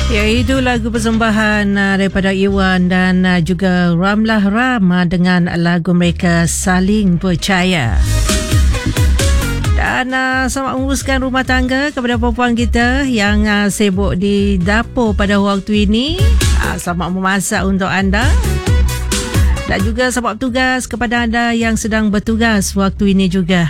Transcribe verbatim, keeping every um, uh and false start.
Ya, itu lagu persembahan uh, daripada Iwan dan uh, juga Ramlah Ram uh, dengan lagu mereka Saling Percaya. Dan uh, selamat menguruskan rumah tangga kepada perempuan kita yang uh, sibuk di dapur pada waktu ini. Uh, selamat memasak untuk anda. Dan juga selamat bertugas kepada anda yang sedang bertugas waktu ini juga.